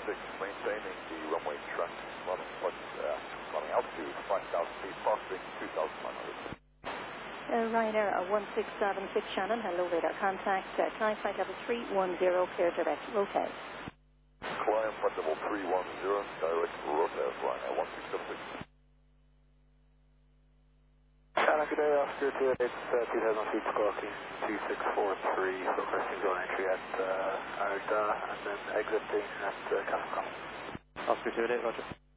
maintaining the runway track, running altitude 5,000 feet, crossing 2,100. Ryanair 1676 Shannon, hello radar contact, climb flight level 310, clear direct, rotate. Climb flight level 310, direct rotate, Ryanair 1676. Shannon, good day, Oscar 288, 2,000 feet, crossing 2643, requesting zone entry at Arda, and then exiting at Castle Common. Oscar 288, roger.